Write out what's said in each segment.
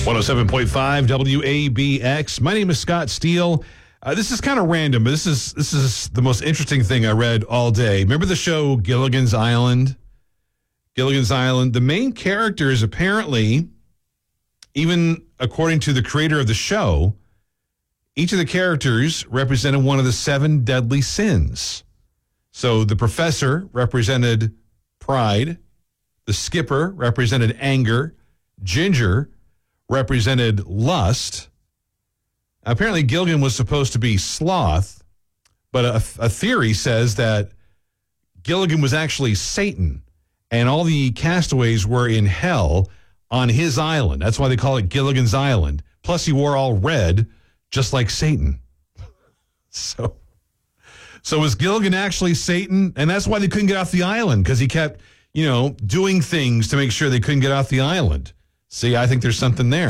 107.5 WABX. My name is Scott Steele. This is kind of random, but this is the most interesting thing I read all day. Remember the show Gilligan's Island? Gilligan's Island. The main characters apparently, even according to the creator of the show, each of the characters represented one of the 7 deadly sins. So the professor represented pride. The skipper represented anger. Ginger represented lust. Apparently, Gilligan was supposed to be sloth, but a theory says that Gilligan was actually Satan, and all the castaways were in hell on his island. That's why they call it Gilligan's Island. Plus, he wore all red, just like Satan. So was Gilligan actually Satan? And that's why they couldn't get off the island, because he kept, doing things to make sure they couldn't get off the island. See, I think there's something there.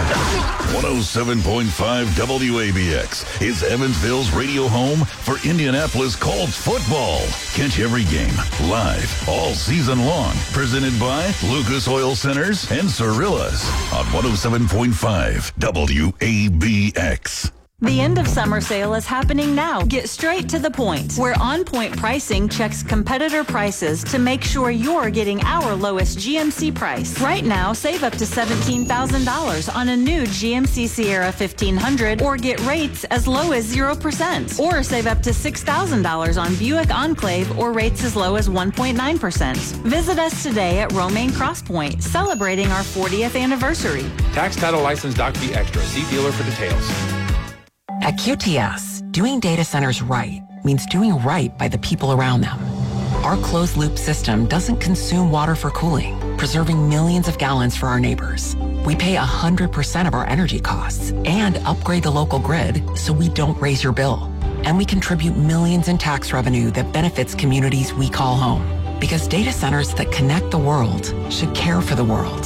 107.5 WABX is Evansville's radio home for Indianapolis Colts football. Catch every game live all season long. Presented by Lucas Oil Centers and Cirillas on 107.5 WABX. The end of summer sale is happening now. Get straight to the point, where On Point Pricing checks competitor prices to make sure you're getting our lowest GMC price. Right now, save up to $17,000 on a new GMC Sierra 1500 or get rates as low as 0%. Or save up to $6,000 on Buick Enclave or rates as low as 1.9%. Visit us today at Romaine Cross Point, celebrating our 40th anniversary. Tax, title, license, Doc B Extra. See dealer for details. At QTS, doing data centers right means doing right by the people around them. Our closed-loop system doesn't consume water for cooling, preserving millions of gallons for our neighbors. We pay 100% of our energy costs and upgrade the local grid so we don't raise your bill. And we contribute millions in tax revenue that benefits communities we call home. Because data centers that connect the world should care for the world.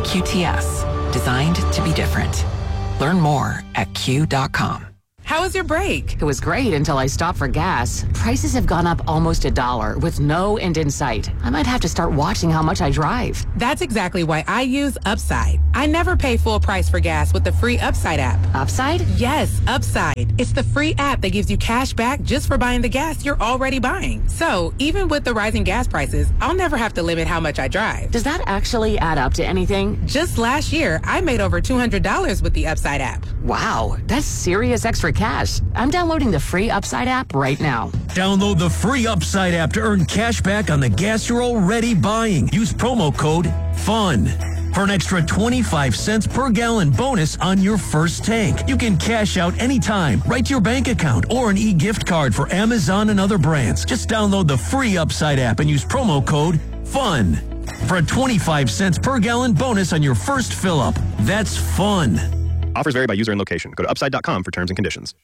QTS, designed to be different. Learn more at Q.com. How was your break? It was great until I stopped for gas. Prices have gone up almost $1 with no end in sight. I might have to start watching how much I drive. That's exactly why I use Upside. I never pay full price for gas with the free Upside app. Upside? Yes, Upside. It's the free app that gives you cash back just for buying the gas you're already buying. So even with the rising gas prices, I'll never have to limit how much I drive. Does that actually add up to anything? Just last year, I made over $200 with the Upside app. Wow, that's serious extra cash. I'm downloading the free Upside app right now. Download the free Upside app to earn cash back on the gas you're already buying. Use promo code FUN for an extra 25 cents per gallon bonus on your first tank. You can cash out anytime, right to your bank account, or an e-gift card for Amazon and other brands. Just download the free Upside app and use promo code FUN for a 25 cents per gallon bonus on your first fill-up. That's fun. Offers vary by user and location. Go to upside.com for terms and conditions.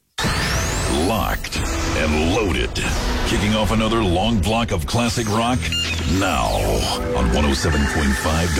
Locked and loaded. Kicking off another long block of classic rock now on 107.5